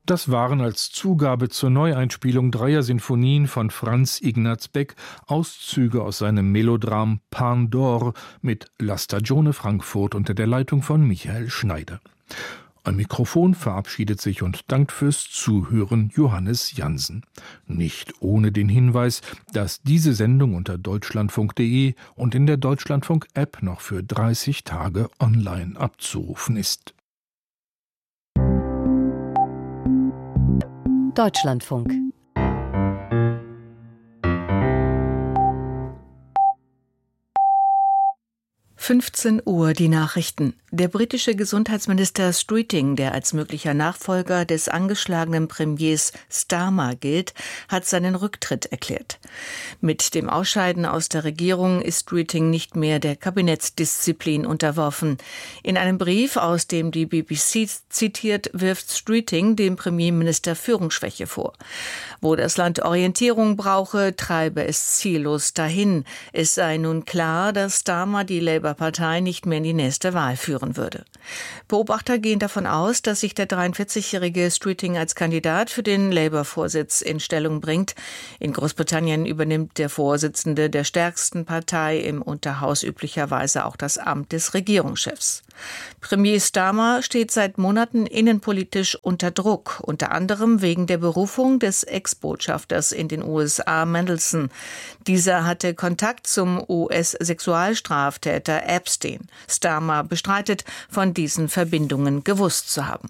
Das waren als Zugabe zur Neueinspielung 3 Sinfonien von Franz Ignaz Beck Auszüge aus seinem Melodram Pan d'Or mit La Stagione Frankfurt unter der Leitung von Michael Schneider. Am Mikrofon verabschiedet sich und dankt fürs Zuhören Johannes Jansen. Nicht ohne den Hinweis, dass diese Sendung unter deutschlandfunk.de und in der Deutschlandfunk-App noch für 30 Tage online abzurufen ist. Deutschlandfunk. Uhr die Nachrichten. Der britische Gesundheitsminister Streeting, der als möglicher Nachfolger des angeschlagenen Premiers Starmer gilt, hat seinen Rücktritt erklärt. Mit dem Ausscheiden aus der Regierung ist Streeting nicht mehr der Kabinettsdisziplin unterworfen. In einem Brief, aus dem die BBC zitiert, wirft Streeting dem Premierminister Führungsschwäche vor. Wo das Land Orientierung brauche, treibe es ziellos dahin. Es sei nun klar, dass Starmer die Labour-Partei nicht mehr in die nächste Wahl führen würde. Beobachter gehen davon aus, dass sich der 43-jährige Streeting als Kandidat für den Labour-Vorsitz in Stellung bringt. In Großbritannien übernimmt der Vorsitzende der stärksten Partei im Unterhaus üblicherweise auch das Amt des Regierungschefs. Premier Starmer steht seit Monaten innenpolitisch unter Druck, unter anderem wegen der Berufung des Ex-Botschafters in den USA Mandelson. Dieser hatte Kontakt zum US-Sexualstraftäter Epstein. Starmer bestreitet, von diesen Verbindungen gewusst zu haben.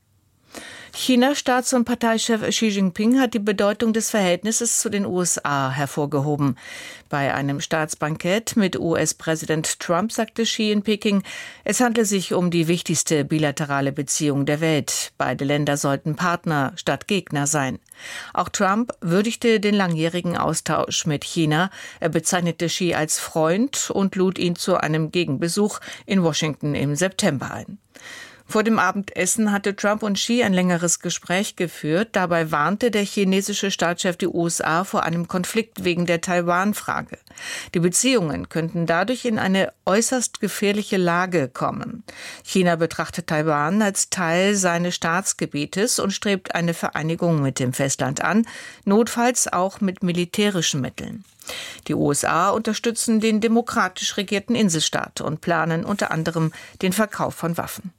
Chinas Staats- und Parteichef Xi Jinping hat die Bedeutung des Verhältnisses zu den USA hervorgehoben. Bei einem Staatsbankett mit US-Präsident Trump sagte Xi in Peking, es handle sich um die wichtigste bilaterale Beziehung der Welt. Beide Länder sollten Partner statt Gegner sein. Auch Trump würdigte den langjährigen Austausch mit China. Er bezeichnete Xi als Freund und lud ihn zu einem Gegenbesuch in Washington im September ein. Vor dem Abendessen hatte Trump und Xi ein längeres Gespräch geführt. Dabei warnte der chinesische Staatschef die USA vor einem Konflikt wegen der Taiwan-Frage. Die Beziehungen könnten dadurch in eine äußerst gefährliche Lage kommen. China betrachtet Taiwan als Teil seines Staatsgebietes und strebt eine Vereinigung mit dem Festland an, notfalls auch mit militärischen Mitteln. Die USA unterstützen den demokratisch regierten Inselstaat und planen unter anderem den Verkauf von Waffen.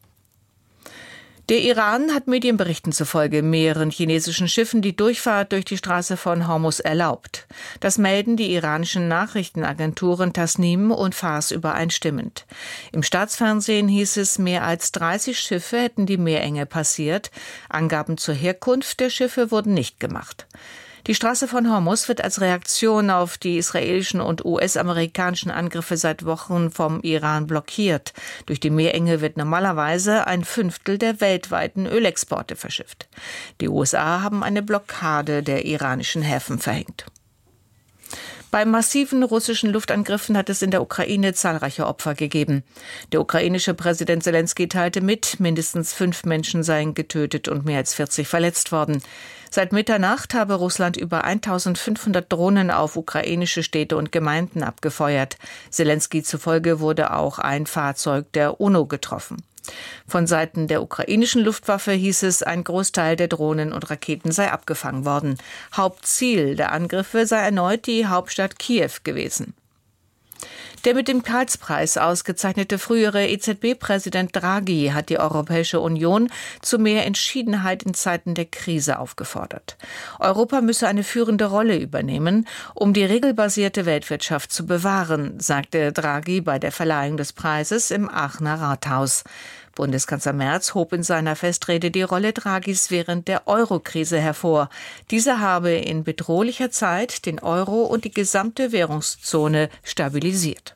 Der Iran hat Medienberichten zufolge mehreren chinesischen Schiffen die Durchfahrt durch die Straße von Hormuz erlaubt. Das melden die iranischen Nachrichtenagenturen Tasnim und Fars übereinstimmend. Im Staatsfernsehen hieß es, mehr als 30 Schiffe hätten die Meerenge passiert. Angaben zur Herkunft der Schiffe wurden nicht gemacht. Die Straße von Hormuz wird als Reaktion auf die israelischen und US-amerikanischen Angriffe seit Wochen vom Iran blockiert. Durch die Meerenge wird normalerweise 1/5 der weltweiten Ölexporte verschifft. Die USA haben eine Blockade der iranischen Häfen verhängt. Bei massiven russischen Luftangriffen hat es in der Ukraine zahlreiche Opfer gegeben. Der ukrainische Präsident Selenskyj teilte mit, mindestens 5 Menschen seien getötet und mehr als 40 verletzt worden. Seit Mitternacht habe Russland über 1500 Drohnen auf ukrainische Städte und Gemeinden abgefeuert. Selenskyj zufolge wurde auch ein Fahrzeug der UNO getroffen. Von Seiten der ukrainischen Luftwaffe hieß es, ein Großteil der Drohnen und Raketen sei abgefangen worden. Hauptziel der Angriffe sei erneut die Hauptstadt Kiew gewesen. Der mit dem Karlspreis ausgezeichnete frühere EZB-Präsident Draghi hat die Europäische Union zu mehr Entschiedenheit in Zeiten der Krise aufgefordert. Europa müsse eine führende Rolle übernehmen, um die regelbasierte Weltwirtschaft zu bewahren, sagte Draghi bei der Verleihung des Preises im Aachener Rathaus. Bundeskanzler Merz hob in seiner Festrede die Rolle Draghis während der Euro-Krise hervor. Dieser habe in bedrohlicher Zeit den Euro und die gesamte Währungszone stabilisiert.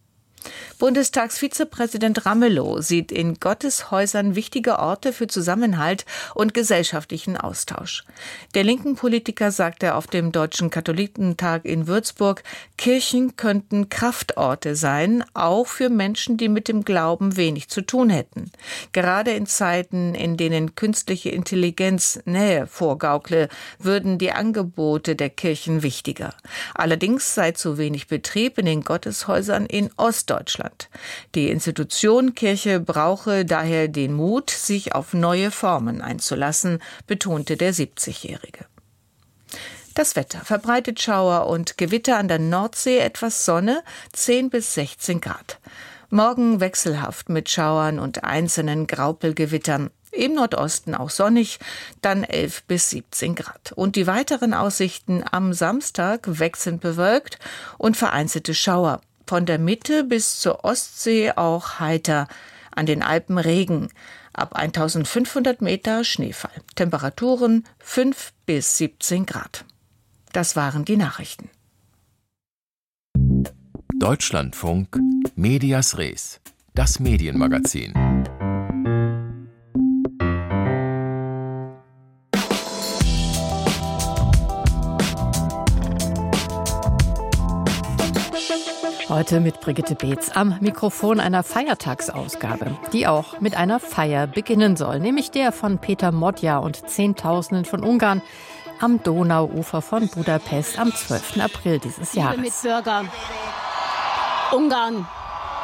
Bundestagsvizepräsident Ramelow sieht in Gotteshäusern wichtige Orte für Zusammenhalt und gesellschaftlichen Austausch. Der linken Politiker sagte auf dem Deutschen Katholikentag in Würzburg, Kirchen könnten Kraftorte sein, auch für Menschen, die mit dem Glauben wenig zu tun hätten. Gerade in Zeiten, in denen künstliche Intelligenz Nähe vorgaukle, würden die Angebote der Kirchen wichtiger. Allerdings sei zu wenig Betrieb in den Gotteshäusern in Ostdeutschland Widerstand. Die Institution Kirche brauche daher den Mut, sich auf neue Formen einzulassen, betonte der 70-Jährige. Das Wetter: verbreitet Schauer und Gewitter an der Nordsee, etwas Sonne, 10 bis 16 Grad. Morgen wechselhaft mit Schauern und einzelnen Graupelgewittern. Im Nordosten auch sonnig, dann 11 bis 17 Grad. Und die weiteren Aussichten: am Samstag wechselnd bewölkt und vereinzelte Schauer. Von der Mitte bis zur Ostsee auch heiter. An den Alpen Regen. Ab 1500 Meter Schneefall. Temperaturen 5 bis 17 Grad. Das waren die Nachrichten. Deutschlandfunk Medias Res, das Medienmagazin. Heute mit Brigitte Beetz am Mikrofon einer Feiertagsausgabe, die auch mit einer Feier beginnen soll, nämlich der von Peter Modja und Zehntausenden von Ungarn am Donauufer von Budapest am 12. April dieses Jahres. Liebe Mitbürger, Ungarn,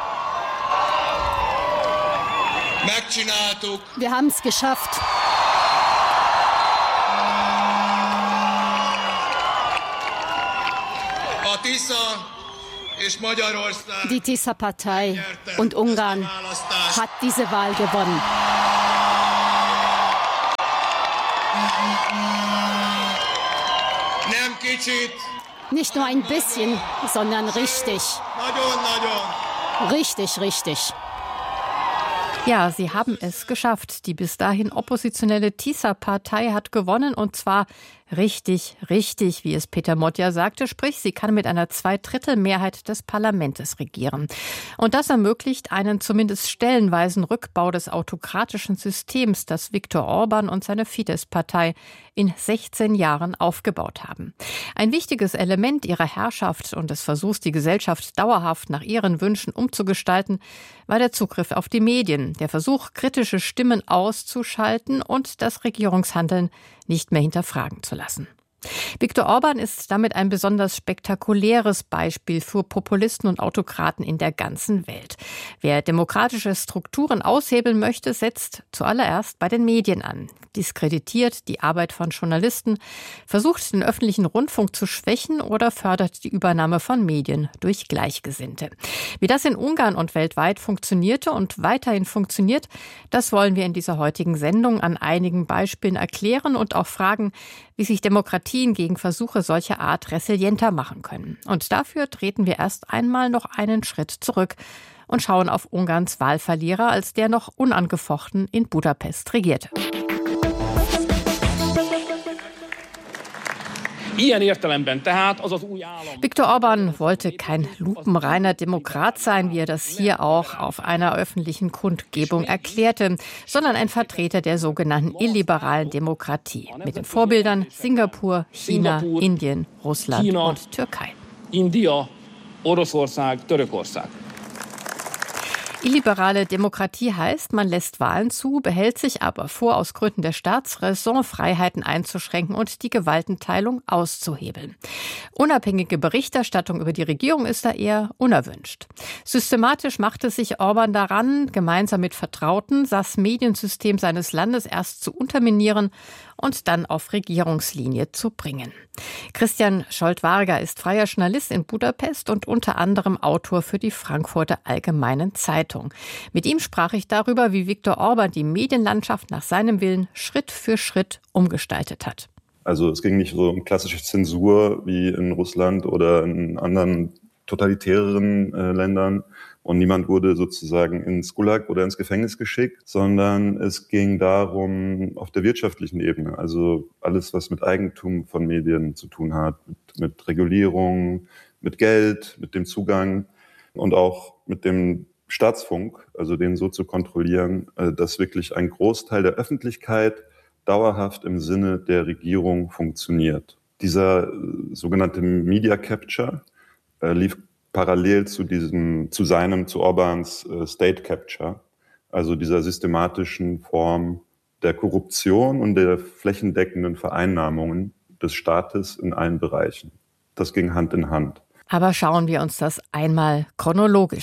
wir haben es geschafft. Die Tisza-Partei und Ungarn hat diese Wahl gewonnen. Nicht nur ein bisschen, sondern richtig. Richtig, richtig. Ja, sie haben es geschafft. Die bis dahin oppositionelle Tisza-Partei hat gewonnen, und zwar richtig, richtig, wie es Peter Modja sagte. Sprich, sie kann mit einer Zweidrittelmehrheit des Parlaments regieren. Und das ermöglicht einen zumindest stellenweisen Rückbau des autokratischen Systems, das Viktor Orban und seine Fidesz-Partei in 16 Jahren aufgebaut haben. Ein wichtiges Element ihrer Herrschaft und des Versuchs, die Gesellschaft dauerhaft nach ihren Wünschen umzugestalten, war der Zugriff auf die Medien, der Versuch, kritische Stimmen auszuschalten und das Regierungshandeln nicht mehr hinterfragen zu lassen. Viktor Orban ist damit ein besonders spektakuläres Beispiel für Populisten und Autokraten in der ganzen Welt. Wer demokratische Strukturen aushebeln möchte, setzt zuallererst bei den Medien an, diskreditiert die Arbeit von Journalisten, versucht den öffentlichen Rundfunk zu schwächen oder fördert die Übernahme von Medien durch Gleichgesinnte. Wie das in Ungarn und weltweit funktionierte und weiterhin funktioniert, das wollen wir in dieser heutigen Sendung an einigen Beispielen erklären und auch fragen, wie sich Demokratien gegen Versuche solcher Art resilienter machen können. Und dafür treten wir erst einmal noch einen Schritt zurück und schauen auf Ungarns Wahlverlierer, als der noch unangefochten in Budapest regierte. Viktor Orban wollte kein lupenreiner Demokrat sein, wie er das hier auch auf einer öffentlichen Kundgebung erklärte, sondern ein Vertreter der sogenannten illiberalen Demokratie mit den Vorbildern Singapur, China, Indien, Russland und Türkei. Illiberale Demokratie heißt, man lässt Wahlen zu, behält sich aber vor, aus Gründen der Staatsräson Freiheiten einzuschränken und die Gewaltenteilung auszuhebeln. Unabhängige Berichterstattung über die Regierung ist da eher unerwünscht. Systematisch machte sich Orban daran, gemeinsam mit Vertrauten das Mediensystem seines Landes erst zu unterminieren und dann auf Regierungslinie zu bringen. Christian Scholt-Varga ist freier Journalist in Budapest und unter anderem Autor für die Frankfurter Allgemeinen Zeitung. Mit ihm sprach ich darüber, wie Viktor Orban die Medienlandschaft nach seinem Willen Schritt für Schritt umgestaltet hat. Also es ging nicht so um klassische Zensur wie in Russland oder in anderen totalitäreren Ländern. Und niemand wurde sozusagen ins Gulag oder ins Gefängnis geschickt, sondern es ging darum, auf der wirtschaftlichen Ebene, also alles, was mit Eigentum von Medien zu tun hat, mit Regulierung, mit Geld, mit dem Zugang und auch mit dem Staatsfunk, also den so zu kontrollieren, dass wirklich ein Großteil der Öffentlichkeit dauerhaft im Sinne der Regierung funktioniert. Dieser sogenannte Media Capture lief parallel zu Orbans State Capture, also dieser systematischen Form der Korruption und der flächendeckenden Vereinnahmungen des Staates in allen Bereichen. Das ging Hand in Hand. Aber schauen wir uns das einmal chronologisch an.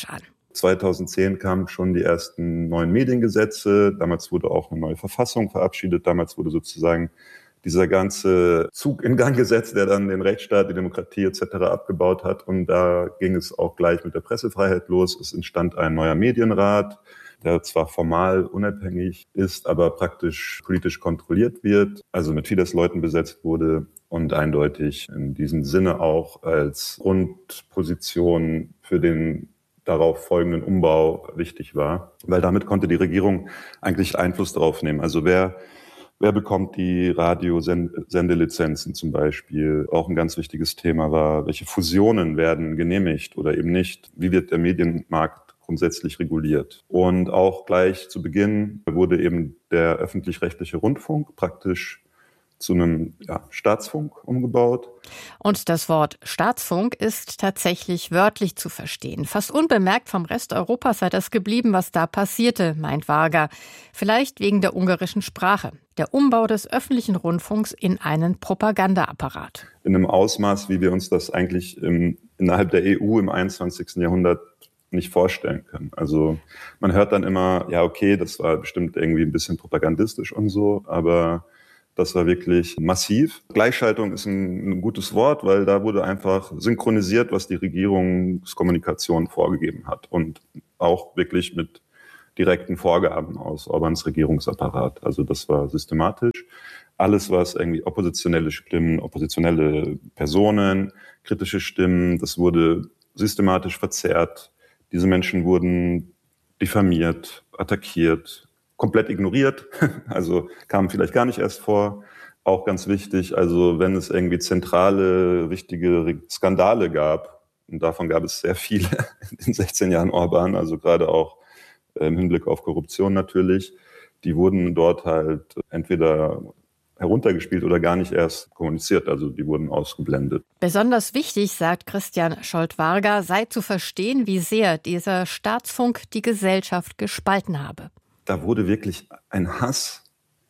2010 kamen schon die ersten neuen Mediengesetze. Damals wurde auch eine neue Verfassung verabschiedet. Damals wurde sozusagen dieser ganze Zug in Gang gesetzt, der dann den Rechtsstaat, die Demokratie etc. abgebaut hat. Und da ging es auch gleich mit der Pressefreiheit los. Es entstand ein neuer Medienrat, der zwar formal unabhängig ist, aber praktisch politisch kontrolliert wird, also mit Fidesz-Leuten besetzt wurde und eindeutig in diesem Sinne auch als Grundposition für den darauf folgenden Umbau wichtig war, weil damit konnte die Regierung eigentlich Einfluss darauf nehmen. Also wer bekommt die Radiosendelizenzen zum Beispiel? Auch ein ganz wichtiges Thema war, welche Fusionen werden genehmigt oder eben nicht? Wie wird der Medienmarkt grundsätzlich reguliert? Und auch gleich zu Beginn wurde eben der öffentlich-rechtliche Rundfunk praktisch zu einem Staatsfunk umgebaut. Und das Wort Staatsfunk ist tatsächlich wörtlich zu verstehen. Fast unbemerkt vom Rest Europas sei das geblieben, was da passierte, meint Varga. Vielleicht wegen der ungarischen Sprache. Der Umbau des öffentlichen Rundfunks in einen Propagandaapparat. In einem Ausmaß, wie wir uns das eigentlich innerhalb der EU im 21. Jahrhundert nicht vorstellen können. Also man hört dann immer, ja okay, das war bestimmt irgendwie ein bisschen propagandistisch und so, aber das war wirklich massiv. Gleichschaltung ist ein gutes Wort, weil da wurde einfach synchronisiert, was die Regierungskommunikation vorgegeben hat und auch wirklich mit direkten Vorgaben aus Orbáns Regierungsapparat. Also das war systematisch. Alles, was irgendwie oppositionelle Stimmen, oppositionelle Personen, kritische Stimmen, das wurde systematisch verzerrt. Diese Menschen wurden diffamiert, attackiert, komplett ignoriert, also kamen vielleicht gar nicht erst vor. Auch ganz wichtig, also wenn es irgendwie zentrale, wichtige Skandale gab, und davon gab es sehr viele in den 16 Jahren Orbán, also gerade auch im Hinblick auf Korruption natürlich, die wurden dort halt entweder heruntergespielt oder gar nicht erst kommuniziert, also die wurden ausgeblendet. Besonders wichtig, sagt Christian Scholt-Varga, sei zu verstehen, wie sehr dieser Staatsfunk die Gesellschaft gespalten habe. Da wurde wirklich ein Hass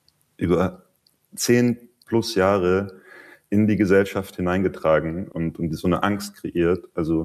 über 10 plus Jahre in die Gesellschaft hineingetragen und so eine Angst kreiert. Also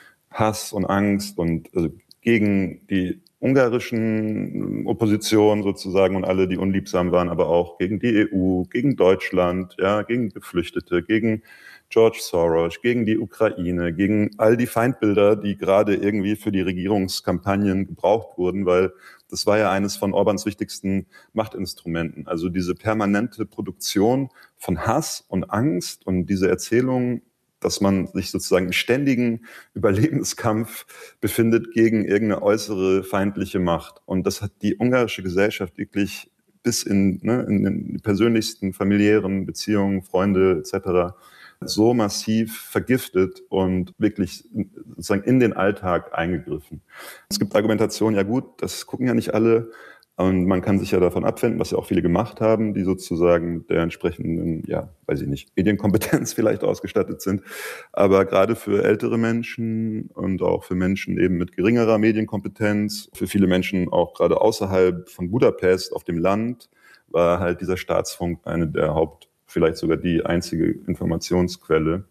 Hass und Angst und also gegen die ungarischen Opposition sozusagen und alle, die unliebsam waren, aber auch gegen die EU, gegen Deutschland, ja, gegen Geflüchtete, gegen George Soros, gegen die Ukraine, gegen all die Feindbilder, die gerade irgendwie für die Regierungskampagnen gebraucht wurden, weil das war ja eines von Orbáns wichtigsten Machtinstrumenten. Also diese permanente Produktion von Hass und Angst und diese Erzählung, dass man sich sozusagen im ständigen Überlebenskampf befindet gegen irgendeine äußere feindliche Macht. Und das hat die ungarische Gesellschaft wirklich bis in die persönlichsten familiären Beziehungen, Freunde etc. so massiv vergiftet und wirklich sozusagen in den Alltag eingegriffen. Es gibt Argumentationen, ja gut, das gucken ja nicht alle und man kann sich ja davon abwenden, was ja auch viele gemacht haben, die sozusagen mit der entsprechenden, Medienkompetenz vielleicht ausgestattet sind. Aber gerade für ältere Menschen und auch für Menschen eben mit geringerer Medienkompetenz, für viele Menschen auch gerade außerhalb von Budapest auf dem Land, war halt dieser Staatsfunk eine der vielleicht sogar die einzige Informationsquelle.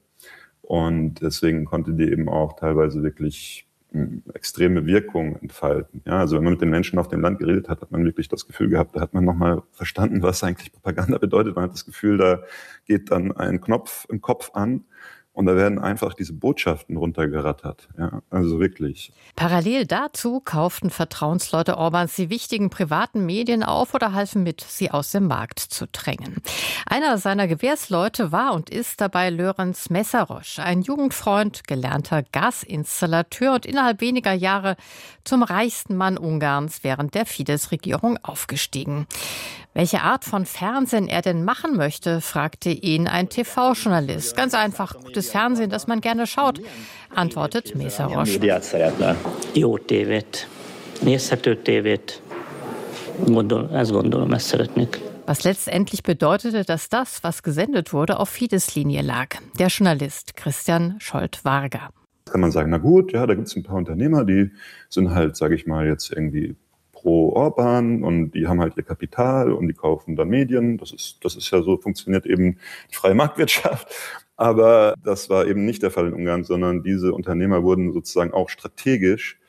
Und deswegen konnte die eben auch teilweise wirklich extreme Wirkung entfalten. Ja, also wenn man mit den Menschen auf dem Land geredet hat, hat man wirklich das Gefühl gehabt, da hat man nochmal verstanden, was eigentlich Propaganda bedeutet. Man hat das Gefühl, da geht dann ein Knopf im Kopf an und da werden einfach diese Botschaften runtergerattert. Ja, also wirklich. Parallel dazu kauften Vertrauensleute Orbáns die wichtigen privaten Medien auf oder halfen mit, sie aus dem Markt zu drängen. Einer seiner Gewährsleute war und ist dabei Lőrinc Mészáros, ein Jugendfreund, gelernter Gasinstallateur und innerhalb weniger Jahre zum reichsten Mann Ungarns während der Fidesz-Regierung aufgestiegen. Welche Art von Fernsehen er denn machen möchte, fragte ihn ein TV-Journalist. Ganz einfach, gutes Fernsehen, das man gerne schaut, antwortet Mészáros. Was letztendlich bedeutete, dass das, was gesendet wurde, auf Fidesz-Linie lag. Der Journalist Christian Scholt-Varga. Kann man sagen, na gut, ja, da gibt es ein paar Unternehmer, die sind halt, sage ich mal, jetzt irgendwie pro Orbán und die haben halt ihr Kapital und die kaufen dann Medien. Das ist ja so, funktioniert eben die freie Marktwirtschaft. Aber das war eben nicht der Fall in Ungarn, sondern diese Unternehmer wurden sozusagen auch strategisch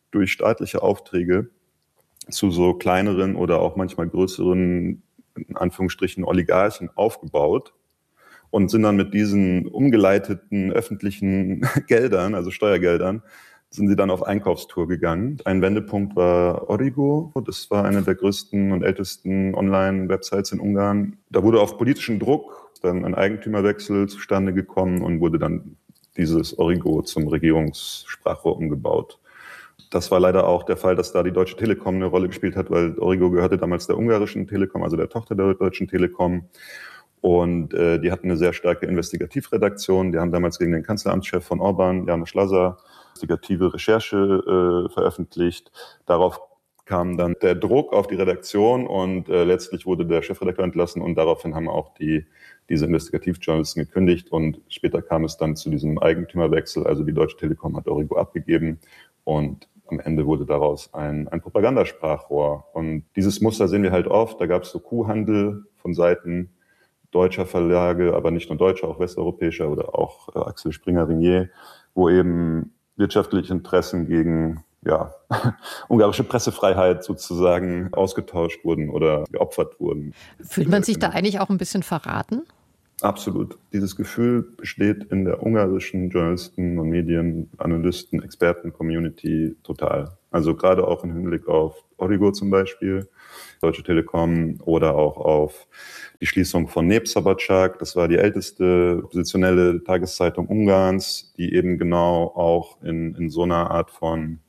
durch staatliche Aufträge zu so kleineren oder auch manchmal größeren, in Anführungsstrichen, Oligarchen aufgebaut und sind dann mit diesen umgeleiteten öffentlichen Geldern, also Steuergeldern, sind sie dann auf Einkaufstour gegangen. Ein Wendepunkt war Origo. Das war eine der größten und ältesten Online-Websites in Ungarn. Da wurde auf politischen Druck dann ein Eigentümerwechsel zustande gekommen und wurde dann dieses Origo zum Regierungssprachrohr umgebaut. Das war leider auch der Fall, dass da die Deutsche Telekom eine Rolle gespielt hat, weil Origo gehörte damals der ungarischen Telekom, also der Tochter der Deutschen Telekom. Und die hatten eine sehr starke Investigativredaktion. Die haben damals gegen den Kanzleramtschef von Orbán, János Lázár, investigative Recherche veröffentlicht. Darauf kam dann der Druck auf die Redaktion und letztlich wurde der Chefredakteur entlassen und daraufhin haben auch diese Investigativjournalisten gekündigt und später kam es dann zu diesem Eigentümerwechsel. Also die Deutsche Telekom hat Origo abgegeben und am Ende wurde daraus ein Propagandasprachrohr. Und dieses Muster sehen wir halt oft. Da gab es so Kuhhandel von Seiten deutscher Verlage, aber nicht nur deutscher, auch westeuropäischer oder auch Axel Springer-Ringier, wo eben wirtschaftliche Interessen gegen ungarische Pressefreiheit sozusagen ausgetauscht wurden oder geopfert wurden. Fühlt man sich da eigentlich auch ein bisschen verraten? Absolut. Dieses Gefühl besteht in der ungarischen Journalisten- und Medien-, Analysten-, Experten-Community total. Also gerade auch im Hinblick auf Origo zum Beispiel, Deutsche Telekom oder auch auf die Schließung von Népszabadság. Das war die älteste oppositionelle Tageszeitung Ungarns, die eben genau auch in so einer Art von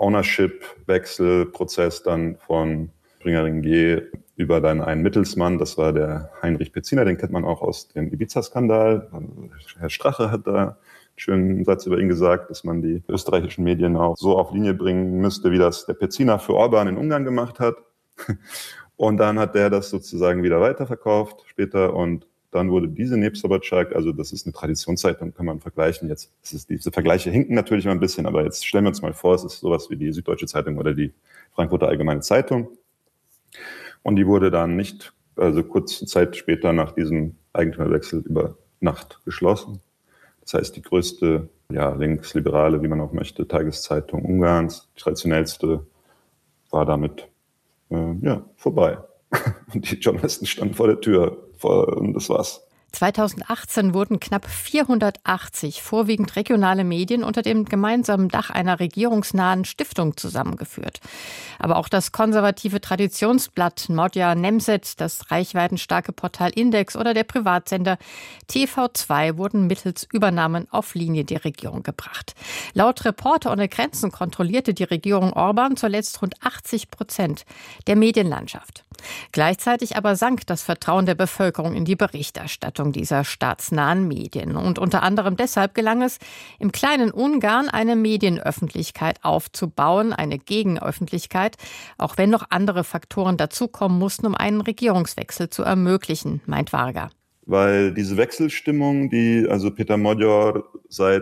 Ownership-Wechselprozess dann von Springer-Ringier über dann einen Mittelsmann, das war der Heinrich Petziner, den kennt man auch aus dem Ibiza-Skandal. Herr Strache hat da einen schönen Satz über ihn gesagt, dass man die österreichischen Medien auch so auf Linie bringen müsste, wie das der Petziner für Orbán in Ungarn gemacht hat. Und dann hat der das sozusagen wieder weiterverkauft später und dann wurde diese Népszabadság, also das ist eine Traditionszeitung, kann man vergleichen jetzt. Diese Vergleiche hinken natürlich mal ein bisschen, aber jetzt stellen wir uns mal vor, es ist sowas wie die Süddeutsche Zeitung oder die Frankfurter Allgemeine Zeitung. Und die wurde dann kurze Zeit später nach diesem Eigentümerwechsel über Nacht geschlossen. Das heißt, die größte, linksliberale, wie man auch möchte, Tageszeitung Ungarns, die traditionellste, war damit vorbei. Und die Journalisten standen vor der Tür und das war's. 2018 wurden knapp 480 vorwiegend regionale Medien unter dem gemeinsamen Dach einer regierungsnahen Stiftung zusammengeführt. Aber auch das konservative Traditionsblatt Magyar Nemzet, das reichweitenstarke Portal Index oder der Privatsender TV2 wurden mittels Übernahmen auf Linie der Regierung gebracht. Laut Reporter ohne Grenzen kontrollierte die Regierung Orbán zuletzt rund 80% der Medienlandschaft. Gleichzeitig aber sank das Vertrauen der Bevölkerung in die Berichterstattung dieser staatsnahen Medien. Und unter anderem deshalb gelang es, im kleinen Ungarn eine Medienöffentlichkeit aufzubauen, eine Gegenöffentlichkeit, auch wenn noch andere Faktoren dazukommen mussten, um einen Regierungswechsel zu ermöglichen, meint Varga. Weil diese Wechselstimmung, die also Péter Magyar seit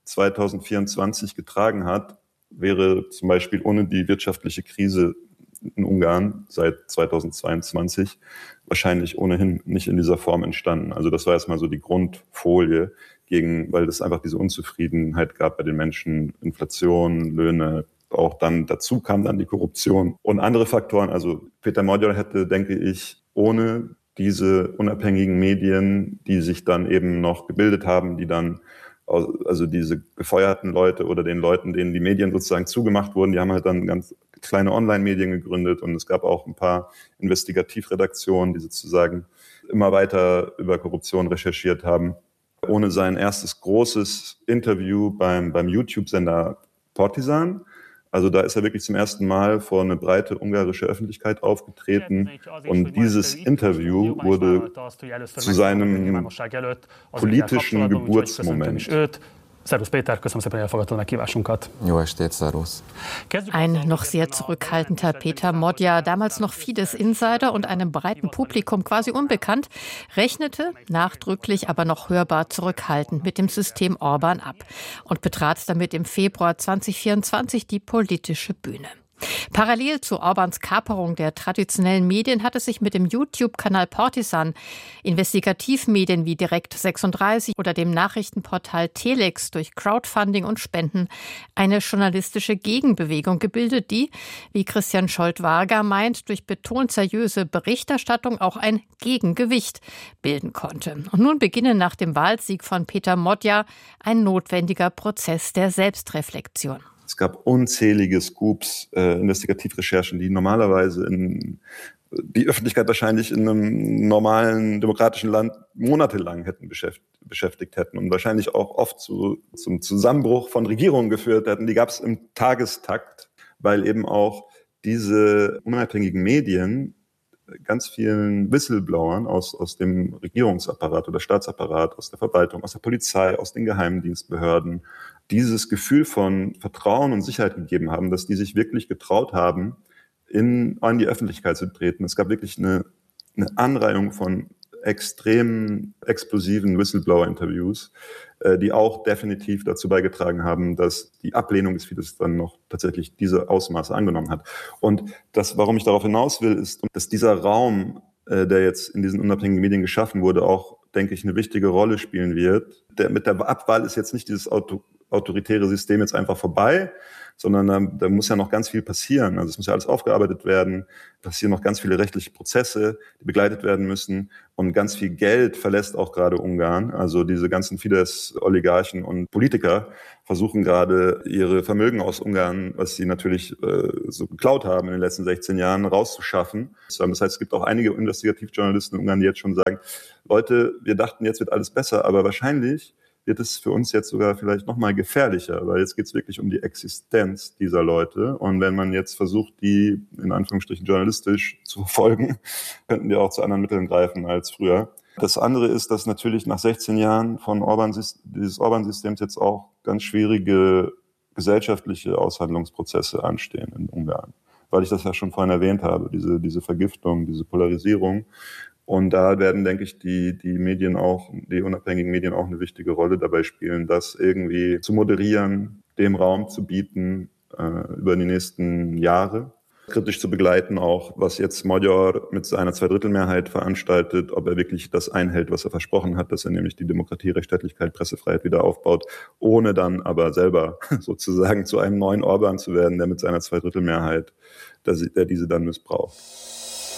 2024 getragen hat, wäre zum Beispiel ohne die wirtschaftliche Krise in Ungarn seit 2022 wahrscheinlich ohnehin nicht in dieser Form entstanden. Also das war erstmal so die Grundfolie weil es einfach diese Unzufriedenheit gab bei den Menschen, Inflation, Löhne, auch dann dazu kam dann die Korruption und andere Faktoren. Also Péter Magyar hätte, denke ich, ohne diese unabhängigen Medien, die sich dann eben noch gebildet haben, die dann also diese gefeuerten Leute oder den Leuten, denen die Medien sozusagen zugemacht wurden, die haben halt dann ganz kleine Online-Medien gegründet und es gab auch ein paar Investigativredaktionen, die sozusagen immer weiter über Korruption recherchiert haben. Ohne sein erstes großes Interview beim YouTube-Sender Partizan, also da ist er wirklich zum ersten Mal vor eine breite ungarische Öffentlichkeit aufgetreten und dieses Interview wurde zu seinem politischen Geburtsmoment. Szervusz Péter, köszönöm szépen, hogy elfogadtad a meghívásunkat. Jó estét, szervusz. Ein noch sehr zurückhaltender Péter Magyar, damals noch Fidesz-Insider und einem breiten Publikum quasi unbekannt, rechnete nachdrücklich, aber noch hörbar zurückhaltend mit dem System Orbán ab und betrat damit im Februar 2024 die politische Bühne. Parallel zu Orbáns Kaperung der traditionellen Medien hat es sich mit dem YouTube-Kanal Portisan, Investigativmedien wie Direkt36 oder dem Nachrichtenportal Telex durch Crowdfunding und Spenden eine journalistische Gegenbewegung gebildet, die, wie Christian Scholz-Varga meint, durch betont seriöse Berichterstattung auch ein Gegengewicht bilden konnte. Und nun beginne nach dem Wahlsieg von Peter Modja ein notwendiger Prozess der Selbstreflexion. Es gab unzählige Scoops, Investigativrecherchen, die normalerweise die Öffentlichkeit wahrscheinlich in einem normalen demokratischen Land monatelang hätten beschäftigt hätten und wahrscheinlich auch oft zum Zusammenbruch von Regierungen geführt hätten. Die gab es im Tagestakt, weil eben auch diese unabhängigen Medien ganz vielen Whistleblowern aus dem Regierungsapparat oder Staatsapparat, aus der Verwaltung, aus der Polizei, aus den Geheimdienstbehörden dieses Gefühl von Vertrauen und Sicherheit gegeben haben, dass die sich wirklich getraut haben, an die Öffentlichkeit zu treten. Es gab wirklich eine Anreihung von extrem explosiven Whistleblower-Interviews, die auch definitiv dazu beigetragen haben, dass die Ablehnung des Fidesz dann noch tatsächlich diese Ausmaße angenommen hat. Und warum ich darauf hinaus will, ist, dass dieser Raum, der jetzt in diesen unabhängigen Medien geschaffen wurde, auch, denke ich, eine wichtige Rolle spielen wird. Mit der Abwahl ist jetzt nicht dieses autoritäre System jetzt einfach vorbei, sondern da muss ja noch ganz viel passieren. Also es muss ja alles aufgearbeitet werden, passieren noch ganz viele rechtliche Prozesse, die begleitet werden müssen und ganz viel Geld verlässt auch gerade Ungarn. Also diese ganzen Fidesz-Oligarchen und Politiker versuchen gerade ihre Vermögen aus Ungarn, was sie natürlich so geklaut haben in den letzten 16 Jahren, rauszuschaffen. Das heißt, es gibt auch einige Investigativjournalisten in Ungarn, die jetzt schon sagen, Leute, wir dachten, jetzt wird alles besser, aber wahrscheinlich wird es für uns jetzt sogar vielleicht noch mal gefährlicher, weil jetzt geht es wirklich um die Existenz dieser Leute. Und wenn man jetzt versucht, die in Anführungsstrichen journalistisch zu verfolgen, könnten wir auch zu anderen Mitteln greifen als früher. Das andere ist, dass natürlich nach 16 Jahren dieses Orbán-Systems jetzt auch ganz schwierige gesellschaftliche Aushandlungsprozesse anstehen in Ungarn. Weil ich das ja schon vorhin erwähnt habe, diese Vergiftung, diese Polarisierung. Und da werden, denke ich, die Medien auch, die unabhängigen Medien auch eine wichtige Rolle dabei spielen, das irgendwie zu moderieren, dem Raum zu bieten über die nächsten Jahre. Kritisch zu begleiten auch, was jetzt Magyar mit seiner Zweidrittelmehrheit veranstaltet, ob er wirklich das einhält, was er versprochen hat, dass er nämlich die Demokratie, Rechtsstaatlichkeit, Pressefreiheit wieder aufbaut, ohne dann aber selber sozusagen zu einem neuen Orbán zu werden, der mit seiner Zweidrittelmehrheit, der diese dann missbraucht.